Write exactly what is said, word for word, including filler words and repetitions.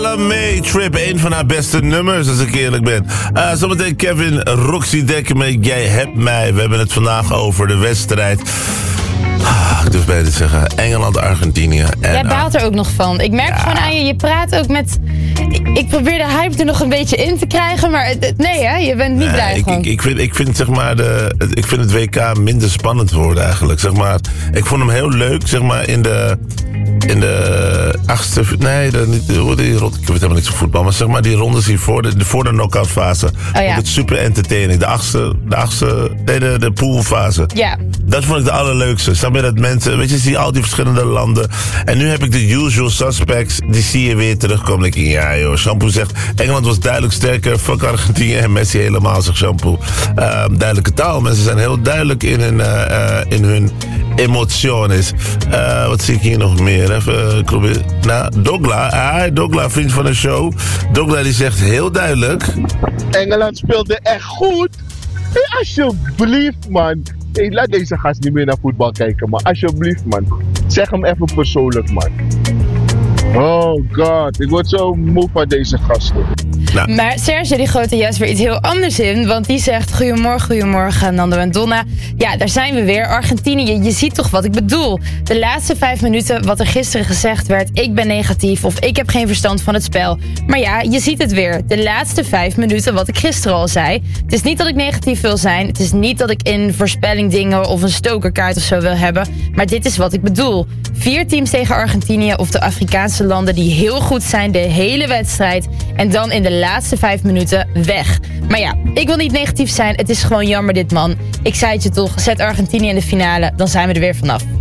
May Trip, een van haar beste nummers, als ik eerlijk ben. Uh, zometeen Kevin, Roxy Dekker met Jij hebt mij. We hebben het vandaag over de wedstrijd. Ah, ik durf bijna te zeggen. Engeland-Argentinië. Jij baalt er ook nog van. Ik merk ja. gewoon aan je, je praat ook met... Ik, ik probeer de hype er nog een beetje in te krijgen, maar het, nee hè, je bent niet nee, blij ik, gewoon. Ik, ik, vind, ik, vind, zeg maar de, ik vind het W K minder spannend worden eigenlijk. Zeg maar, ik vond hem heel leuk, zeg maar, in de... In de achtste... Nee, de, niet, die, ik weet helemaal niks van voetbal. Maar zeg maar die rondes hier voor de, de, voor de knock-out fase. Oh, ja. Het super entertaining. De achtste... De achtste... Nee, de, de poolfase. Ja. Dat vond ik de allerleukste. Snap je dat mensen... Weet je, zie je al die verschillende landen. En nu heb ik de usual suspects. Die zie je weer terugkomen. Ik denk, ja joh, Shampoo zegt... Engeland was duidelijk sterker. Fuck Argentinië en Messi helemaal, zegt Shampoo. Uh, duidelijke taal. Mensen zijn heel duidelijk in hun... Uh, uh, in hun emoties. Uh, wat zie ik hier nog meer? Even uh, proberen. Nou, Dogla. Hi, Dogla, vriend van de show. Dogla die zegt heel duidelijk... Engeland speelde echt goed. Hey, alsjeblieft, man. Hey, laat deze gast niet meer naar voetbal kijken, man. Alsjeblieft, man. Zeg hem even persoonlijk, man. Oh god, ik word zo moe van deze gasten. Nou. Maar Serge die gooit er juist weer iets heel anders in. Want die zegt, goedemorgen, goedemorgen Nando en Donna. Ja, daar zijn we weer. Argentinië, je ziet toch wat ik bedoel. De laatste vijf minuten, wat er gisteren gezegd werd... ik ben negatief of ik heb geen verstand van het spel. Maar ja, je ziet het weer. De laatste vijf minuten, wat ik gisteren al zei. Het is niet dat ik negatief wil zijn. Het is niet dat ik in voorspelling dingen of een stokerkaart of zo wil hebben. Maar dit is wat ik bedoel. Vier teams tegen Argentinië of de Afrikaanse landen die heel goed zijn de hele wedstrijd. En dan in de laatste vijf minuten weg. Maar ja, ik wil niet negatief zijn. Het is gewoon jammer dit, man. Ik zei het je toch, zet Argentinië in de finale, dan zijn we er weer vanaf.